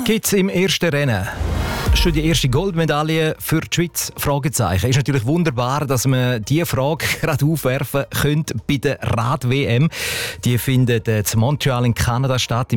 Gibt's im ersten Rennen schon die erste Goldmedaille für die Schweiz? Fragezeichen. Ist natürlich wunderbar, dass man diese Frage gerade aufwerfen könnte bei der Rad-WM. Die findet in Montreal in Kanada statt.